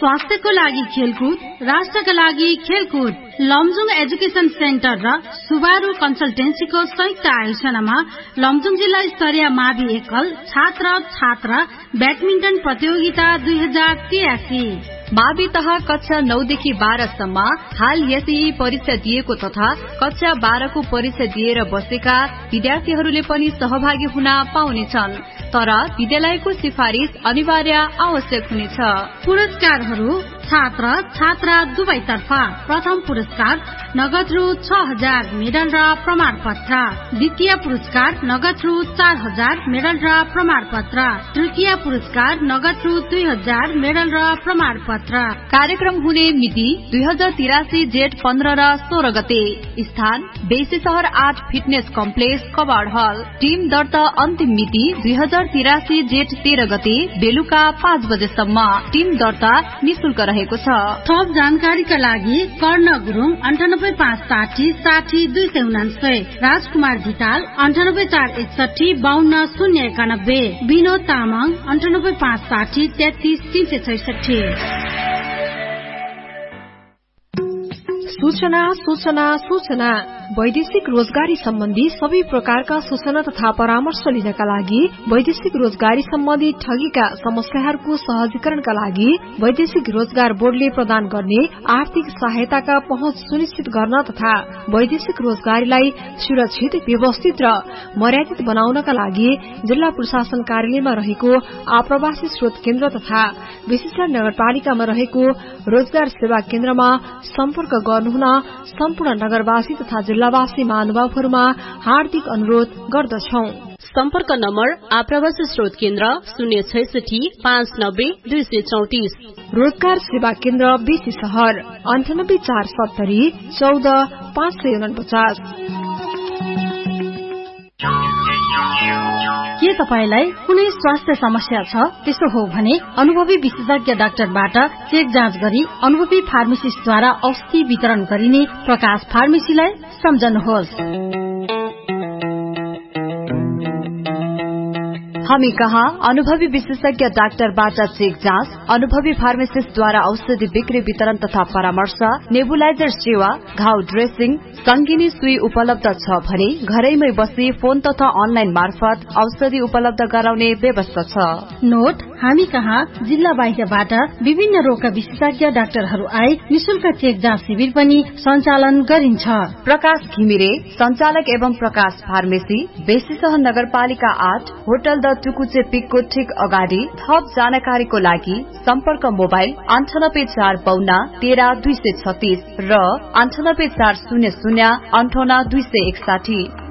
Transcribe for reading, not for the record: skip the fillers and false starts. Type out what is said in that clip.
स्वास्थ्यको लागि खेलकुद, राष्ट्रका लागि खेलकुद। लमजुङ एजुकेशन सेन्टर र सुबारु कन्सल्टेन्सीको संयुक्त आयोजनामा लमजुङ जिल्ला स्तरीय मावि एकल छात्र छात्रा ब्याडमिन्टन प्रतियोगिता 2083। मावि तह कक्षा 9 देखि 12 सम्म हाल एसई परीक्षा दिएको तथा कक्षा 12 को परीक्षा दिएर बसेका विद्यार्थीहरूले पनि सहभागी हुन पाउनेछन्, तर विद्यालयको सिफारिश अनिवार्य आवश्यक हुनेछ। पुरस्कारहरू छात्र छात्रा दुवैतर्फ। प्रथम पुरस्कार नगद रु 6000 मेडल र प्रमाणपत्र। द्वितीय पुरस्कार नगद रु 4000 मेडल र प्रमाणपत्र। तृतीय पुरस्कार नगद रु 2000 मेडल र प्रमाणपत्र। कार्यक्रम हुने मिति 2083 जेठ 15 र 16 गते। स्थान बेसी शहर 8 फिटनेस कम्प्लेक्स कबाड हल। टिम दर्ता अन्तिम मिति 2083 जेठ 13 गते बेलुका 5 बजेसम्म। टिम दर्ता निशुल्क रहेको छ। थप जानकारीका लागि कर्ण गुरुङ 98560 60299, राजकुमार धिताल 98461 52091, विनोद तामाङ 98560 33366। सूचना सूचना सूचना। वैदेशिक रोजगारी सम्बन्धी सबै प्रकारका सूचना तथा परामर्श लिनका लागि वैदेशिक रोजगारी सम्बन्धी ठगीका समस्याहरूको सहजीकरणका लागि वैदेशिक रोजगार बोर्डले प्रदान गर्ने आर्थिक सहायताका पहुँच सुनिश्चित गर्न तथा वैदेशिक रोजगारीलाई सुरक्षित, व्यवस्थित र मर्यादित बनाउनका लागि जिल्ला प्रशासन कार्यालयमा रहेको आप्रवासी स्रोत केन्द्र तथा विशिष्ट नगरपालिकामा रहेको रोजगार सेवा केन्द्रमा सम्पर्क गर्नुहुन सम्पूर्ण नगरवासी तथा जिल्लावासी महानुभावहरूमा हार्दिक अनुरोध गर्दछौं। सम्पर्क नम्बर आप्रवासी स्रोत केन्द्र 066 590 234। रोजगार सेवा केन्द्र बेसी शहर 98470 14 549। के तपाईलाई कुनै स्वास्थ्य समस्या छ? त्यसो हो भने अनुभवी विशेषज्ञ डाक्टरबाट चेक जाँच गरी अनुभवी फार्मासिस्टद्वारा औषधि वितरण गरिने प्रकाश फार्मेसीलाई सम्झनुहोस्। हामी कहाँ अनुभवी विशेषज्ञ डाक्टरबाट चेक जाँच, अनुभवी फार्मासिस्टद्वारा औषधि बिक्री वितरण तथा परामर्श, नेबुलाइजर सेवा, घाउ ड्रेसिङ, संगिनी सुई उपलब्ध छ भने घरैमै बसी फोन तथा अनलाइन मार्फत औषधि उपलब्ध गराउने व्यवस्था छ। नोट, हामी कहाँ जिल्ला बाहिरबाट विभिन्न रोगका विशेषज्ञ डाक्टरहरू आई निशुल्क चेक जाँच शिविर पनि सञ्चालन गरिन्छ। प्रकाश घिमिरे संचालक एवं प्रकाश फार्मेसी, बेसीसह नगरपालिका 8, होटल द टुकुचे पिकको ठीक अगाडि। थप जानकारीको लागि सम्पर्क मोबाइल 98452 13236 र 98400 58261।